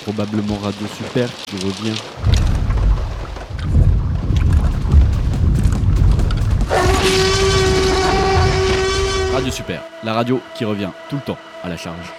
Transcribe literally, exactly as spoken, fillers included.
probablement Radio Super qui revient. Radio Super, la radio qui revient tout le temps à la charge.